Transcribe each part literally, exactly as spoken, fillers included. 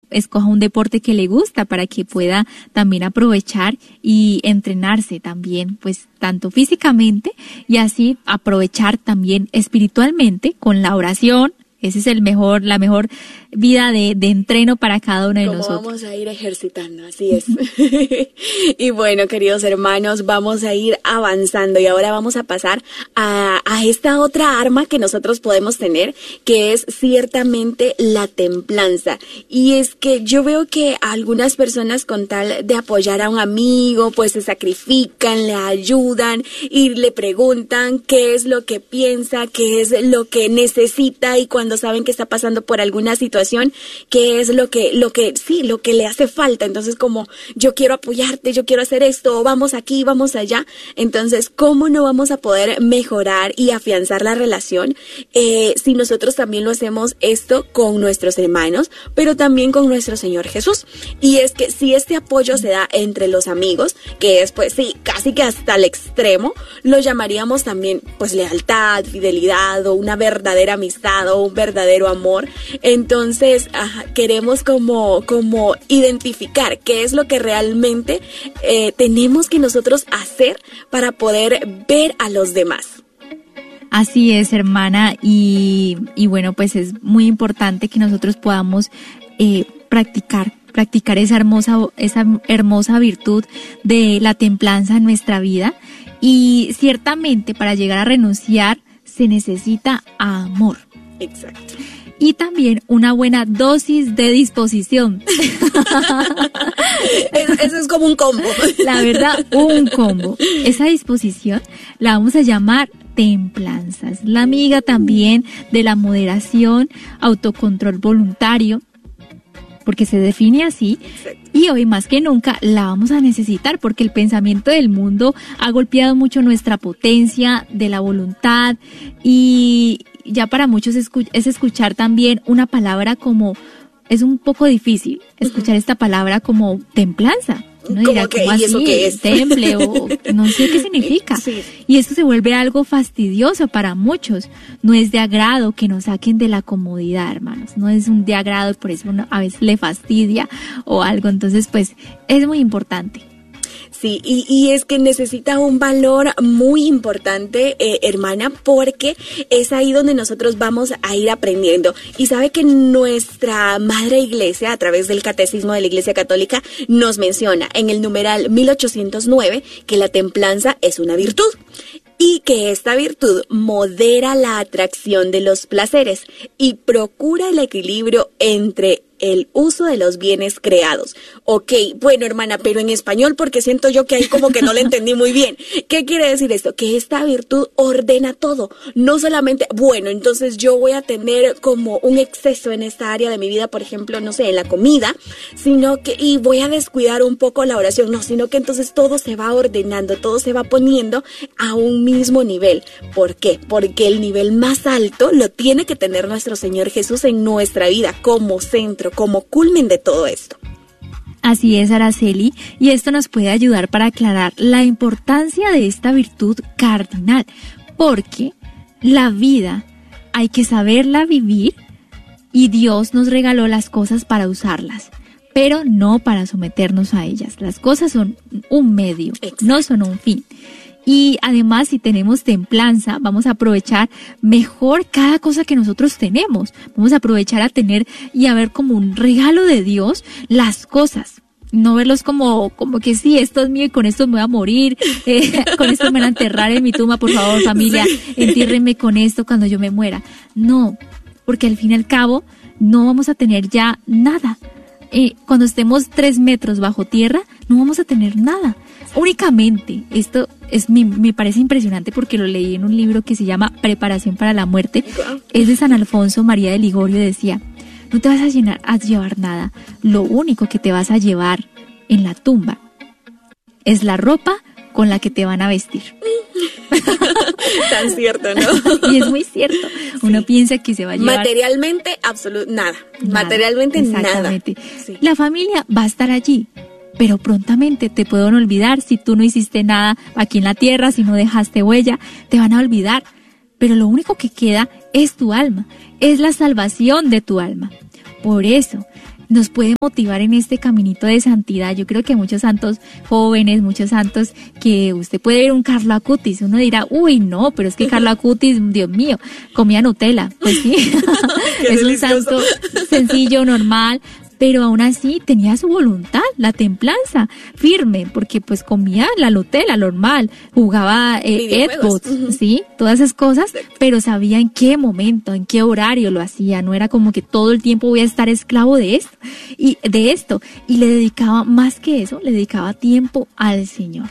escoja un deporte que le gusta para que pueda también aprovechar y entrenarse también, pues tanto físicamente y así aprovechar también espiritualmente con la oración. Ese es el mejor, la mejor vida de, de entreno para cada uno de Como nosotros. Vamos a ir ejercitando, así es. Y bueno, queridos hermanos, vamos a ir avanzando y ahora vamos a pasar a, a esta otra arma que nosotros podemos tener, que es ciertamente la templanza. Y es que yo veo que algunas personas, con tal de apoyar a un amigo, pues se sacrifican, le ayudan y le preguntan qué es lo que piensa, qué es lo que necesita, y cuando saben que está pasando por alguna situación, qué es lo que, lo que, sí, lo que le hace falta. Entonces, como yo quiero apoyarte, yo quiero hacer esto, vamos aquí, vamos allá. Entonces, ¿cómo no vamos a poder mejorar y afianzar la relación eh, si nosotros también lo hacemos esto con nuestros hermanos, pero también con nuestro Señor Jesús? Y es que si este apoyo se da entre los amigos, que es pues sí, casi que hasta el extremo, lo llamaríamos también pues lealtad, fidelidad o una verdadera amistad o un verdadero amor. Entonces ajá, queremos como, como identificar qué es lo que realmente eh, tenemos que nosotros hacer para poder ver a los demás. Así es, hermana, y, y bueno, pues es muy importante que nosotros podamos eh, practicar, practicar esa hermosa, esa hermosa virtud de la templanza en nuestra vida. Y ciertamente para llegar a renunciar se necesita amor. Exacto. Y también una buena dosis de disposición. Eso es como un combo. La verdad, un combo. Esa disposición la vamos a llamar templanza. Es la amiga también de la moderación, autocontrol voluntario, porque se define así. Y hoy más que nunca la vamos a necesitar, porque el pensamiento del mundo ha golpeado mucho nuestra potencia de la voluntad, y ya para muchos es escuchar también una palabra como, es un poco difícil escuchar esta palabra como templanza. No dirá, que, ¿cómo así? ¿Y eso qué es? Temple o no sé qué significa. Sí. Y eso se vuelve algo fastidioso para muchos. No es de agrado que nos saquen de la comodidad, hermanos. No es un de agrado, por eso uno a veces le fastidia o algo. Entonces, pues, es muy importante. Sí, y, y es que necesita un valor muy importante, eh, hermana, porque es ahí donde nosotros vamos a ir aprendiendo. Y sabe que nuestra Madre Iglesia, a través del Catecismo de la Iglesia Católica, nos menciona en el numeral mil ochocientos nueve que la templanza es una virtud. Y que esta virtud modera la atracción de los placeres y procura el equilibrio entre el uso de los bienes creados. Ok, bueno, hermana, pero en español, porque siento yo que ahí como que no le entendí muy bien. ¿Qué quiere decir esto? Que esta virtud ordena todo. No solamente, bueno, entonces yo voy a tener como un exceso en esta área de mi vida, por ejemplo, no sé, en la comida, sino que, y voy a descuidar un poco la oración. No, sino que entonces todo se va ordenando, todo se va poniendo a un mismo nivel. ¿Por qué? Porque el nivel más alto lo tiene que tener nuestro Señor Jesús en nuestra vida como centro, como culmen de todo esto. Así es, Araceli, y esto nos puede ayudar para aclarar la importancia de esta virtud cardinal, porque la vida hay que saberla vivir y Dios nos regaló las cosas para usarlas, pero no para someternos a ellas. Las cosas son un medio, Exacto. no son un fin. Y además, si tenemos templanza, vamos a aprovechar mejor cada cosa que nosotros tenemos. Vamos a aprovechar a tener y a ver como un regalo de Dios las cosas. No verlos como, como que sí, esto es mío y con esto me voy a morir, eh, con esto me van a enterrar en mi tumba, por favor, familia, entiérrenme con esto cuando yo me muera. No, porque al fin y al cabo no vamos a tener ya nada. Eh, cuando estemos tres metros bajo tierra, no vamos a tener nada. Únicamente, esto es me, me parece impresionante porque lo leí en un libro que se llama Preparación para la muerte. Es de San Alfonso María de Ligorio. Decía, no te vas a, llenar, a llevar nada. Lo único que te vas a llevar en la tumba es la ropa con la que te van a vestir. Tan cierto, ¿no? Y es muy cierto. Uno sí. piensa que se va a llevar... Materialmente, absolutamente nada. nada. Materialmente, Exactamente. nada. Sí. La familia va a estar allí, pero prontamente te pueden olvidar si tú no hiciste nada aquí en la tierra, si no dejaste huella, te van a olvidar. Pero lo único que queda es tu alma, es la salvación de tu alma. Por eso, nos puede motivar en este caminito de santidad. Yo creo que muchos santos jóvenes, muchos santos que usted puede ver un Carlo Acutis, uno dirá, uy, no, pero es que Carlo Acutis, Dios mío, comía Nutella. Pues sí, es un santo sencillo, normal, pero aún así tenía su voluntad, la templanza firme, porque pues comía la Nutella normal, jugaba eh, Xbox, uh-huh. sí, todas esas cosas, pero sabía en qué momento, en qué horario lo hacía, no era como que todo el tiempo voy a estar esclavo de esto, y de esto, y le dedicaba más que eso, le dedicaba tiempo al Señor.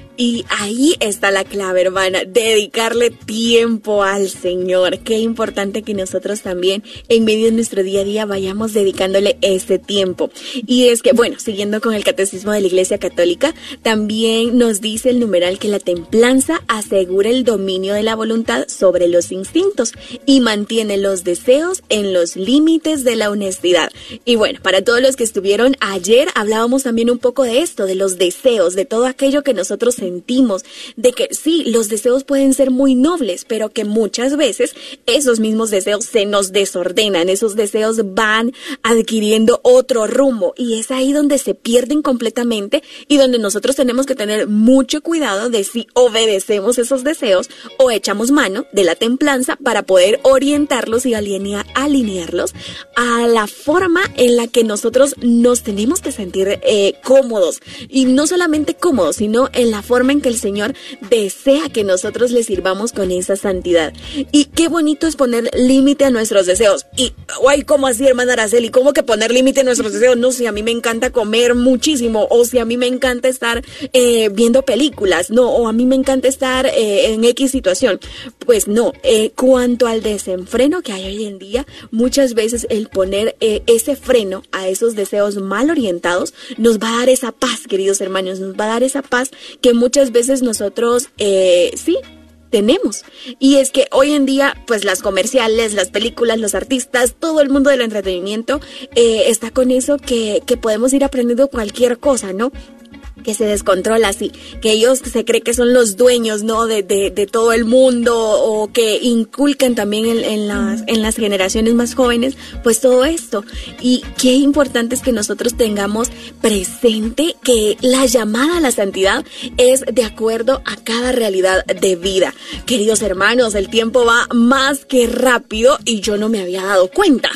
Y ahí está la clave, hermana, dedicarle tiempo al Señor. Qué importante que nosotros también en medio de nuestro día a día vayamos dedicándole ese tiempo. Y es que, bueno, siguiendo con el Catecismo de la Iglesia Católica, también nos dice el numeral que la templanza asegura el dominio de la voluntad sobre los instintos y mantiene los deseos en los límites de la honestidad. Y bueno, para todos los que estuvieron ayer, hablábamos también un poco de esto, de los deseos, de todo aquello que nosotros sentimos, de que sí, los deseos pueden ser muy nobles, pero que muchas veces esos mismos deseos se nos desordenan, esos deseos van adquiriendo otro rumbo y es ahí donde se pierden completamente y donde nosotros tenemos que tener mucho cuidado de si obedecemos esos deseos o echamos mano de la templanza para poder orientarlos y alinea, alinearlos a la forma en la que nosotros nos tenemos que sentir eh, cómodos, y no solamente cómodos, sino en la forma en que el Señor desea que nosotros le sirvamos con esa santidad. Y qué bonito es poner límite a nuestros deseos. Y, ay, ¿cómo así, hermana Araceli? ¿Cómo que poner límite a nuestros deseos? No, si a mí me encanta comer muchísimo, o si a mí me encanta estar eh, viendo películas, no, o a mí me encanta estar eh, en X situación. Pues no, eh, cuanto al desenfreno que hay hoy en día, muchas veces el poner eh, ese freno a esos deseos mal orientados nos va a dar esa paz, queridos hermanos, nos va a dar esa paz que muchas veces nosotros, eh, sí, tenemos. Y es que hoy en día, pues las comerciales, las películas, los artistas, todo el mundo del entretenimiento eh, está con eso que, que podemos ir aprendiendo cualquier cosa, ¿no? Que se descontrola así, que ellos se creen que son los dueños, ¿no? De, de, de todo el mundo, o que inculcan también en, en las en las generaciones más jóvenes, pues todo esto. Y qué importante es que nosotros tengamos presente que la llamada a la santidad es de acuerdo a cada realidad de vida. Queridos hermanos, el tiempo va más que rápido y yo no me había dado cuenta.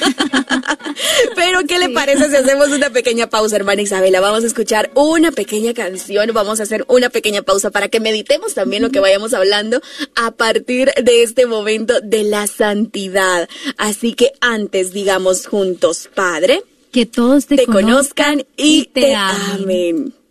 Pero ¿qué le parece si hacemos una pequeña pausa, hermana Isabela? Vamos a escuchar una pequeña canción, vamos a hacer una pequeña pausa para que meditemos también lo que vayamos hablando a partir de este momento de la santidad. Así que antes digamos juntos, Padre, que todos te, te conozcan, conozcan y, y te, te amen. amen.